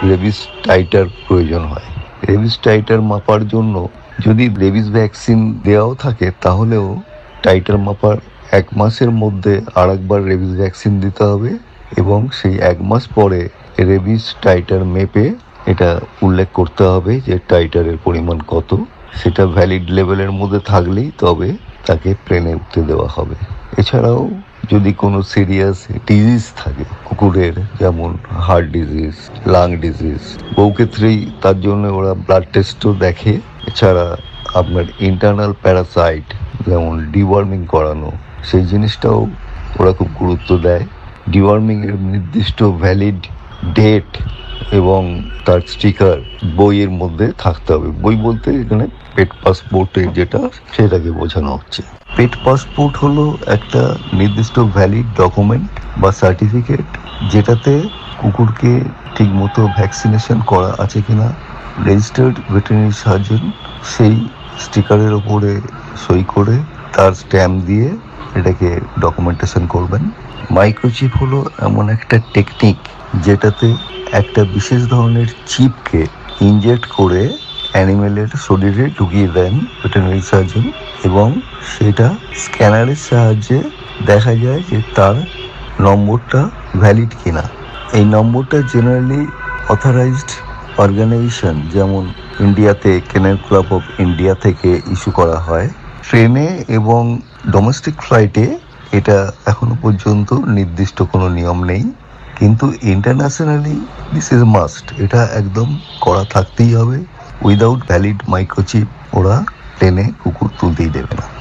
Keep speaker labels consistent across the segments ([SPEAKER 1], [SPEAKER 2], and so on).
[SPEAKER 1] Rabies titre প্রয়োজন হয়। Rabies titre মাপার জন্য যদি রেবিস ভ্যাকসিন দেওয়াও থাকে তাহলেও টাইটার মাপার 1 মাসের মধ্যে আরেকবার রেবিস ভ্যাকসিন দিতে হবে এবং সেই 1 মাস পরে রেবিস টাইটার মেপে এটা উল্লেখ করতে হবে যে টাইটারের পরিমাণ কত। সেটা ভ্যালিড লেভেলের মধ্যে থাকলেই তবে তাকে প্লেনে উঠতে দেওয়া হবে। এছাড়াও যদি কোনো সিরিয়াস ডিজিজ থাকে কুকুরের, যেমন হার্ট ডিজিজ, লাং ডিজিজ, বহু ক্ষেত্রেই তার জন্য ওরা ব্লাড টেস্টও দেখে। এছাড়া আপনার ইন্টারনাল প্যারাসাইট যেমন ডিওয়ার্মিং করানো, সেই জিনিসটাও ওরা খুব গুরুত্ব দেয়। ডিওয়ার্মিংয়ের নির্দিষ্ট ভ্যালিড ডেট এবং তার স্টিকার বইয়ের মধ্যে থাকতে হবে। বই বলতে এখানে পেট পাসপোর্টে যেটা, সেটাকে বোঝানো হচ্ছে। পেট পাসপোর্ট হলো একটা নির্দিষ্ট ভ্যালিড ডকুমেন্ট বা সার্টিফিকেট যেটাতে কুকুরকে ঠিকমতো ভ্যাকসিনেশন করা আছে কিনা রেজিস্টার্ড ভেটেরিনারি সার্জন সেই স্টিকারের ওপরে সই করে তার স্ট্যাম্প দিয়ে এটাকে ডকুমেন্টেশন করবেন। মাইক্রোচিপ হলো এমন একটা টেকনিক যেটাতে একটা বিশেষ ধরনের চিপকে ইনজেক্ট করে অ্যানিমেলের শরীরে ঢুকিয়ে দেন ভেটেরিনারি সার্জন এবং সেটা স্ক্যানারের সাহায্যে দেখা যায় যে তার নম্বরটা ভ্যালিড কিনা। এই নম্বরটা জেনারেলি অথরাইজড অর্গানাইজেশন যেমন ইন্ডিয়াতে কেনেল ক্লাব অফ ইন্ডিয়া থেকে ইস্যু করা হয়। ট্রেনে এবং ডোমেস্টিক ফ্লাইটে এটা এখনো পর্যন্ত নির্দিষ্ট কোনো নিয়ম নেই, কিন্তু ইন্টারন্যাশনালি দিস ইজ মাস্ট, এটা একদম করা থাকতেই হবে। উইদাউট ভ্যালিড মাইক্রোচিপ ওরা প্লেনে কুকুর তুলতেই দেবে না।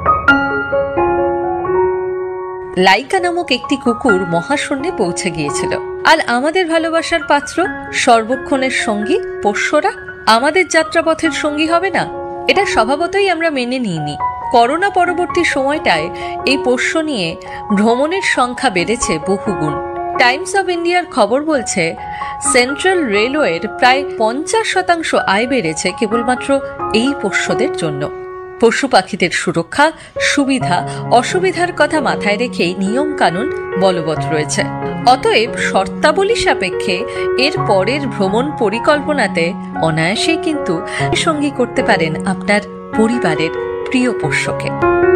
[SPEAKER 2] লাইকা নামক একটি কুকুর মহাশূন্যে পৌঁছে গিয়েছিল, আর আমাদের ভালোবাসার পাত্র সর্বক্ষণের সঙ্গী পোষ্যরা আমাদের যাত্রাপথের সঙ্গী হবে না, এটা স্বভাবতই আমরা মেনে নিইনি। করোনা পরবর্তী সময়টায় এই পোষ্য নিয়ে ভ্রমণের সংখ্যা বেড়েছে বহুগুণ। টাইমস অব ইন্ডিয়ার খবর বলছে সেন্ট্রাল রেলওয়ের প্রায় 50% আয় বেড়েছে কেবলমাত্র এই পোষ্যদের জন্য। পশু পাখিদের সুরক্ষা, সুবিধা অসুবিধার কথা মাথায় রেখেই নিয়ম কানুন বলবৎ রয়েছে। অতএব শর্তাবলী সাপেক্ষে এর পরের ভ্রমণ পরিকল্পনাতে অনায়াসেই কিন্তু সঙ্গী করতে পারেন আপনার পরিবারের প্রিয় পোষ্যকে।